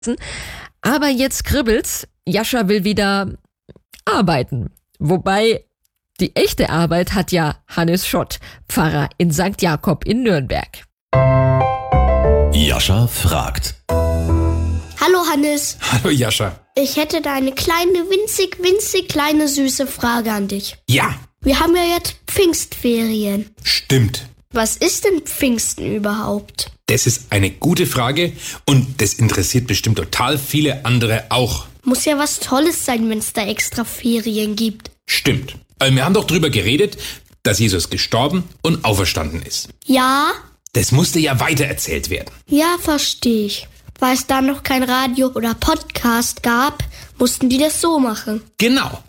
Aber jetzt kribbelt's. Jascha will wieder arbeiten. Wobei, die echte Arbeit hat ja Hannes Schott, Pfarrer in St. Jakob in Nürnberg. Jascha fragt. Hallo Hannes. Hallo Jascha. Ich hätte da eine kleine, winzig kleine süße Frage an dich. Ja, Wir haben ja jetzt Pfingstferien. stimmt. Was ist denn Pfingsten überhaupt? Das ist eine gute Frage und das interessiert bestimmt total viele andere auch. Muss ja was Tolles sein, wenn es da extra Ferien gibt. Stimmt. Wir haben doch drüber geredet, dass Jesus gestorben und auferstanden ist. Ja, Das musste ja weitererzählt werden. ja, verstehe ich. Weil es da noch kein Radio oder Podcast gab, mussten die das so machen. Genau.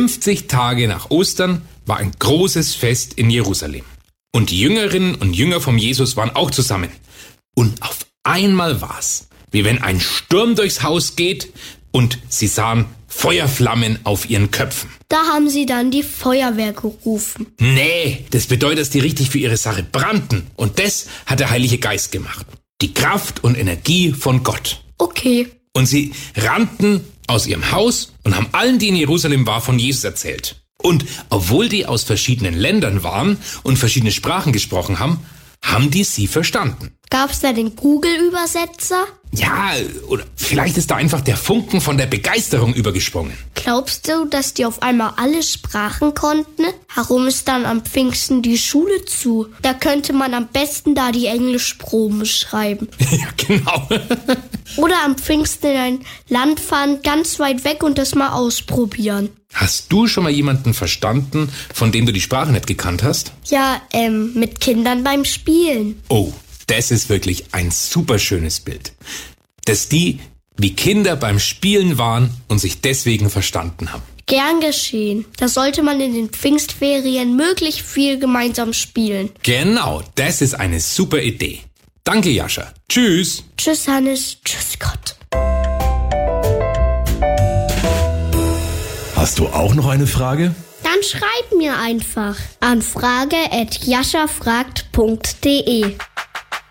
50 Tage nach Ostern war ein großes Fest in Jerusalem. Und die Jüngerinnen und Jünger von Jesus waren auch zusammen. Und auf einmal war's, wie wenn ein Sturm durchs Haus geht und sie sahen Feuerflammen auf ihren Köpfen. Da haben sie dann die Feuerwehr gerufen. Nee, das bedeutet, dass die richtig für ihre Sache brannten. Und das hat der Heilige Geist gemacht. Die Kraft und Energie von Gott. Okay. Und sie rannten aus ihrem Haus und haben allen, die in Jerusalem waren, von Jesus erzählt. Und obwohl die aus verschiedenen Ländern waren und verschiedene Sprachen gesprochen haben, haben die sie verstanden. Gab's da den Google-Übersetzer? Ja, oder vielleicht ist da einfach der Funken von der Begeisterung übergesprungen. Glaubst du, dass die auf einmal alle Sprachen konnten? Warum ist dann am Pfingsten die Schule zu? Da könnte man am besten da die Englischproben schreiben. Ja, genau. Oder am Pfingsten in ein Land fahren, ganz weit weg und das mal ausprobieren. Hast du schon mal jemanden verstanden, von dem du die Sprache nicht gekannt hast? Ja, mit Kindern beim Spielen. Oh, das ist wirklich ein super schönes Bild. Dass die wie Kinder beim Spielen waren und sich deswegen verstanden haben. Gern geschehen. Da sollte man in den Pfingstferien möglichst viel gemeinsam spielen. Genau, das ist eine super Idee. Danke, Jascha. Tschüss. Tschüss, Hannes. Tschüss, Gott. Hast du auch noch eine Frage? Dann schreib mir einfach an frage@jaschafragt.de.